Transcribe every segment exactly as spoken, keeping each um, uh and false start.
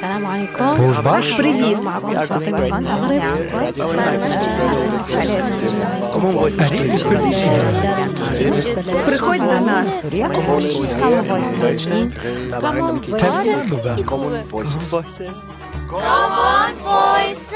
السلام عليكم. Привіт. Приходь до нас. Common Voices. Common Voices.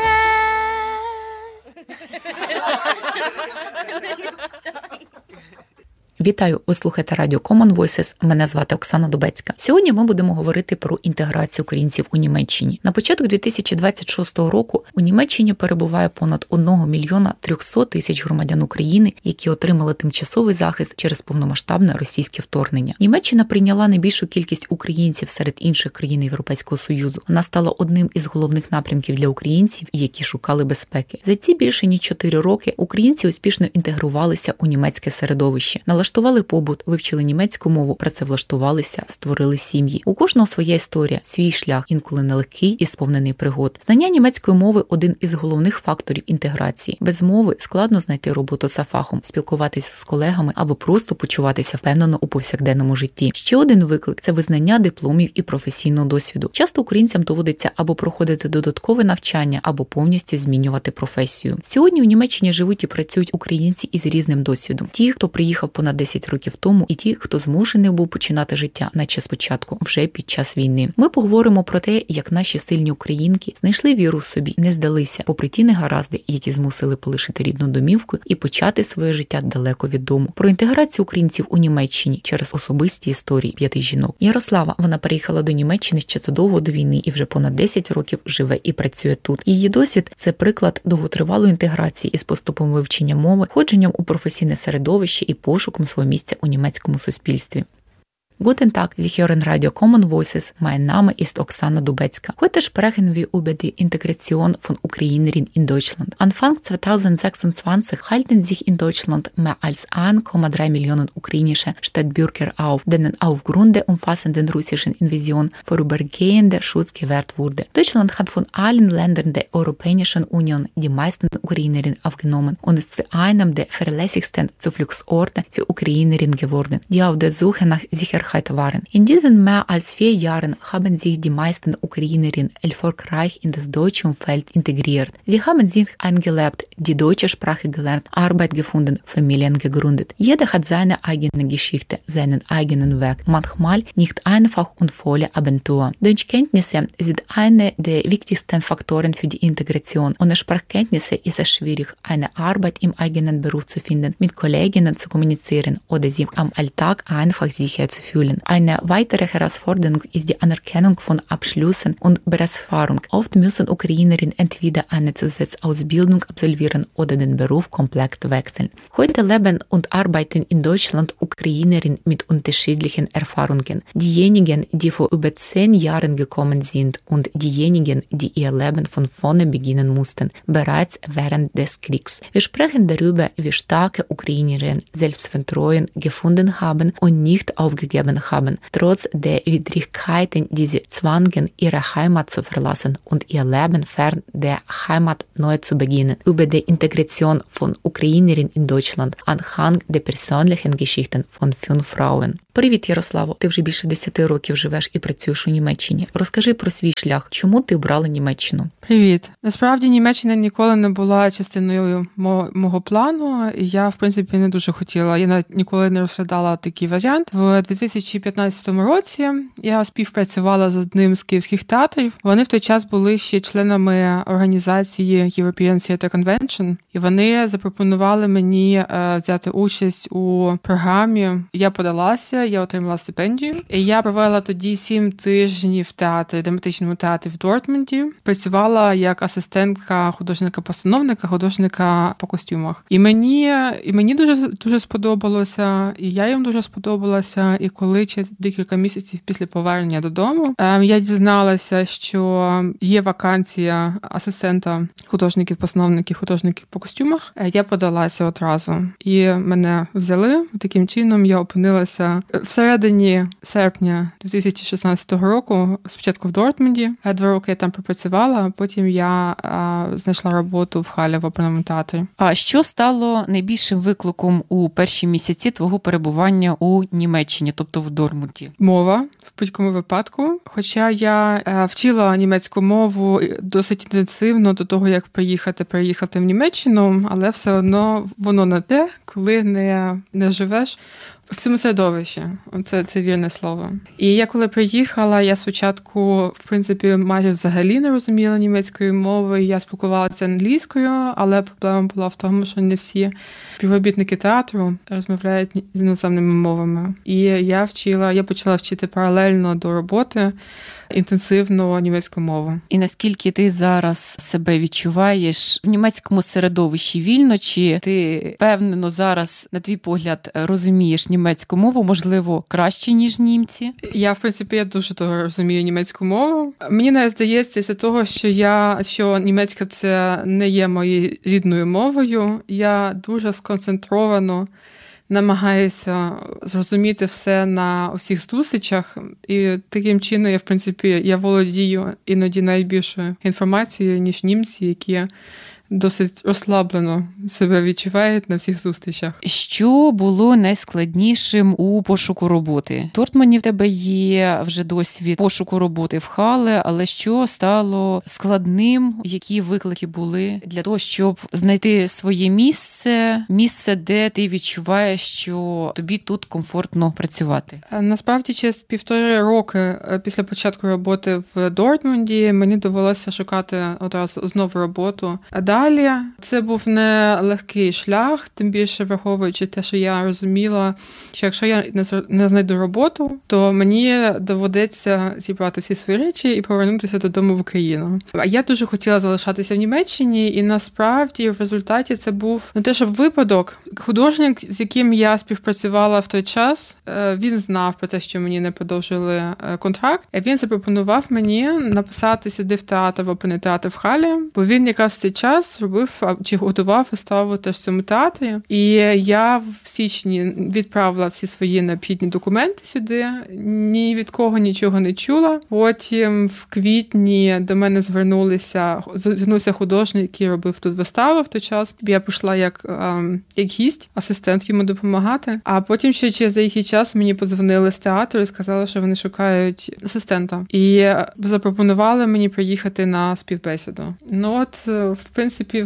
Вітаю, ви слухаєте радіо Common Voices, мене звати Оксана Дубецька. Сьогодні ми будемо говорити про інтеграцію українців у Німеччині. На початок дві тисячі двадцять шостого року у Німеччині перебуває понад одного мільйона трьохсот тисяч громадян України, які отримали тимчасовий захист через повномасштабне російське вторгнення. Німеччина прийняла найбільшу кількість українців серед інших країн Європейського Союзу. Вона стала одним із головних напрямків для українців, які шукали безпеки. За ці більше ніж чотири роки українці успішно інтегрувалися у німецьке середовище. Налаштували побут, вивчили німецьку мову, працевлаштувалися, створили сім'ї. У кожного своя історія, свій шлях, інколи нелегкий і сповнений пригод. Знання німецької мови – один із головних факторів інтеграції. Без мови складно знайти роботу за фахом, спілкуватися з колегами або просто почуватися впевнено у повсякденному житті. Ще один виклик – це визнання дипломів і професійного досвіду. Часто українцям доводиться або проходити додаткове навчання, або повністю змінювати професію. Сьогодні у Німеччині живуть і працюють українці із різним досвідом. Ті, хто приїхав понад десять років тому, і ті, хто змушений був починати життя, наче спочатку, вже під час війни. Ми поговоримо про те, як наші сильні українки знайшли віру в собі, не здалися, попри ті негаразди, які змусили полишити рідну домівку і почати своє життя далеко від дому. Про інтеграцію українців у Німеччині через особисті історії п'яти жінок. Ярослава, вона переїхала до Німеччини ще задовго до війни і вже понад десять років живе і працює тут. Її досвід – це приклад довготривалої інтеграції із поступовим вивченням мови, входженням у професійне середовище і пошуком свого місця у німецькому суспільстві. Guten Tag, Sie hören Radio Common Voices. Mein Name ist Oksana Dubecka. Heute sprechen wir über die Integration von Ukrainerinnen in Deutschland. Anfang zweitausendsechsundzwanzig halten sich in Deutschland mehr als eins Komma drei Millionen ukrainische Staatsbürger auf, denen aufgrund der umfassenden russischen Invasion vorübergehender Schutz gewährt wurde. Deutschland hat von allen Ländern der Europäischen Union die meisten Ukrainerinnen aufgenommen und ist zu einem der verlässlichsten Zufluchtsorte für Ukrainerinnen geworden, die auf der Suche nach Sicherheit waren. In diesen mehr als vier Jahren haben sich die meisten Ukrainerinnen erfolgreich in das deutsche Umfeld integriert. Sie haben sich eingelebt, die deutsche Sprache gelernt, Arbeit gefunden, Familien gegründet. Jeder hat seine eigene Geschichte, seinen eigenen Weg. Manchmal nicht einfach und voller Abenteuer. Deutschkenntnisse sind eine der wichtigsten Faktoren für die Integration. Ohne Sprachkenntnisse ist es schwierig, eine Arbeit im eigenen Beruf zu finden, mit Kolleginnen zu kommunizieren oder sich am Alltag einfach sicher zu fühlen. Eine weitere Herausforderung ist die Anerkennung von Abschlüssen und Berufserfahrung. Oft müssen Ukrainerinnen entweder eine Zusatzausbildung absolvieren oder den Beruf komplett wechseln. Heute leben und arbeiten in Deutschland Ukrainerinnen mit unterschiedlichen Erfahrungen. Diejenigen, die vor über zehn Jahren gekommen sind und diejenigen, die ihr Leben von vorne beginnen mussten, bereits während des Kriegs. Wir sprechen darüber, wie starke Ukrainerinnen Selbstvertrauen gefunden haben und nicht aufgegeben haben, trotz der Widrigkeiten, die sie zwangen, ihre Heimat zu verlassen und ihr Leben fern der Heimat neu zu beginnen. Über die Integration von Ukrainerinnen in Deutschland anhand der persönlichen Geschichten von fünf Frauen. Привіт, Ярославо. Ти вже більше десяти років живеш і працюєш у Німеччині. Розкажи про свій шлях. Чому ти обрала Німеччину? Привіт. Насправді, Німеччина ніколи не була частиною мого, мого плану, і я, в принципі, не дуже хотіла. Я навіть ніколи не розглядала такий варіант. В дві тисячі п'ятнадцятому році я співпрацювала з одним з київських театрів. Вони в той час були ще членами організації European Theatre Convention, і вони запропонували мені взяти участь у програмі. Я подалася, я отримала стипендію. І я провела тоді сім тижнів в театрі, драматичному театрі в Дортмунді. Працювала як асистентка художника-постановника, художника по костюмах. І мені, і мені дуже, дуже сподобалося, і я їм дуже сподобалася. І коли через декілька місяців після повернення додому, я дізналася, що є вакансія асистента художників-постановників, художників по костюмах, я подалася одразу. І мене взяли. Таким чином я опинилася всередині серпня дві тисячі шістнадцятого року, спочатку в Дортмунді, два роки я там пропрацювала, а потім я а, знайшла роботу в Халі в оперному театрі. А що стало найбільшим викликом у перші місяці твого перебування у Німеччині, тобто в Дортмунді? Мова в будь-якому випадку. Хоча я а, вчила німецьку мову досить інтенсивно до того, як приїхати, переїхати в Німеччину, але все одно воно не те, коли не, не живеш в цьому середовищі. Це, це вірне слово. І я коли приїхала, я спочатку, в принципі, майже взагалі не розуміла німецької мови. Я спілкувалася англійською, але проблема була в тому, що не всі співробітники театру розмовляють з іноземними мовами. І я вчила, я почала вчити паралельно до роботи інтенсивно німецьку мову. І наскільки ти зараз себе відчуваєш в німецькому середовищі вільно, чи ти впевнено зараз, на твій погляд, розумієш німецьку мову, можливо, краще, ніж німці? Я, в принципі, я дуже добре розумію німецьку мову. Мені навіть здається, з того, що я, що німецька це не є моєю рідною мовою, я дуже сконцентровано намагаюся зрозуміти все на усіх зустрічах, і таким чином я, в принципі, я володію іноді найбільшою інформацією, ніж німці, які досить розслаблено себе відчувають на всіх зустрічах. Що було найскладнішим у пошуку роботи? В Дортмунді в тебе є вже досвід пошуку роботи в Хале, але що стало складним? Які виклики були для того, щоб знайти своє місце, місце, де ти відчуваєш, що тобі тут комфортно працювати? Насправді, через півтори роки після початку роботи в Дортмунді мені довелося шукати одразу знову роботу. Далі це був не легкий шлях, тим більше враховуючи те, що я розуміла, що якщо я не знайду роботу, то мені доведеться зібрати всі свої речі і повернутися додому в Україну. А я дуже хотіла залишатися в Німеччині, і насправді в результаті це був не те, щоб випадок. Художник, з яким я співпрацювала в той час, він знав про те, що мені не продовжили контракт, і він запропонував мені написати сюди в театр, в оперний театр в Халі, бо він якраз в цей час зробив чи готував виставу теж в цьому театрі. І я в січні відправила всі свої необхідні документи сюди, ні від кого нічого не чула. Потім в квітні до мене звернулися, звернувся художник, який робив тут виставу в той час. Я прийшла як, ем, як гість, асистент йому допомагати. А потім ще через деякий час мені подзвонили з театру і сказали, що вони шукають асистента. І запропонували мені приїхати на співбесіду. Ну от, в принципі,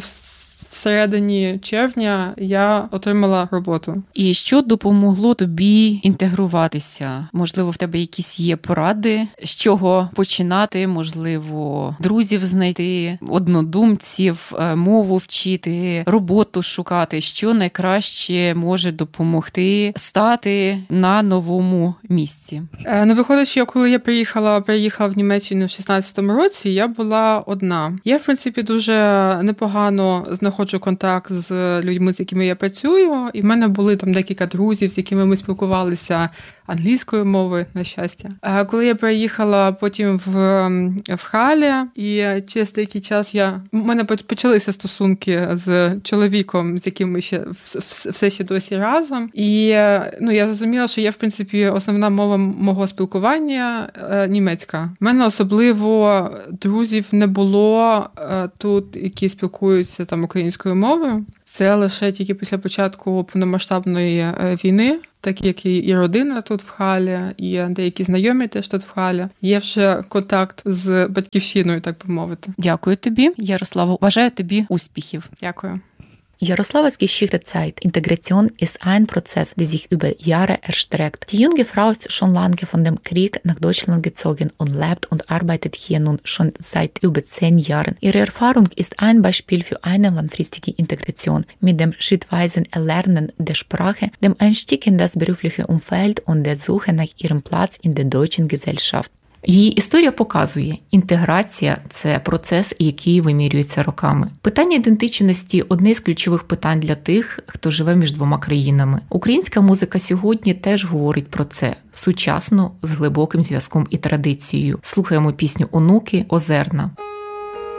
всередині червня я отримала роботу. І що допомогло тобі інтегруватися? Можливо, в тебе якісь є поради, з чого починати, можливо, друзів знайти, однодумців, мову вчити, роботу шукати? Що найкраще може допомогти стати на новому місці? Ну, виходить, що коли я приїхала, приїхала в Німеччину в шістнадцятому році, я була одна. Я, в принципі, дуже непогано знаходжу контакт з людьми, з якими я працюю, і в мене були там декілька друзів, з якими ми спілкувалися англійською мовою, на щастя. А коли я приїхала потім в, в Халі, і через деякий час я... У мене почалися стосунки з чоловіком, з яким ми ще все ще досі разом. І ну, я зрозуміла, що є, в принципі, основна мова мого спілкування німецька. У мене особливо друзів не було тут, які спілкуються там українською мовою. Це лише тільки після початку повномасштабної війни, так як і родина тут в Халі, і деякі знайомі теж тут в Халі. Є вже контакт з батьківщиною, так би мовити. Дякую тобі, Ярослава. Бажаю тобі успіхів. Дякую. Jaroslavas Geschichtezeit. Integration ist ein Prozess, der sich über Jahre erstreckt. Die junge Frau ist schon lange von dem Krieg nach Deutschland gezogen und lebt und arbeitet hier nun schon seit über zehn Jahren. Ihre Erfahrung ist ein Beispiel für eine langfristige Integration mit dem schrittweisen Erlernen der Sprache, dem Einstieg in das berufliche Umfeld und der Suche nach ihrem Platz in der deutschen Gesellschaft. Її історія показує, інтеграція – це процес, який вимірюється роками. Питання ідентичності – одне з ключових питань для тих, хто живе між двома країнами. Українська музика сьогодні теж говорить про це, сучасно, з глибоким зв'язком і традицією. Слухаємо пісню «Онуки» Озерна.